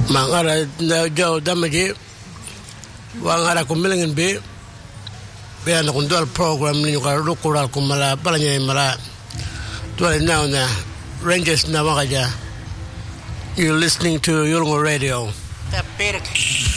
Mangara Joe Damaji, Wangara Kumilling B. We are the control program in Rukura Kumala, Balanya Mara. Dwell now Rangers Navagaja. You're listening to Yulungo Radio.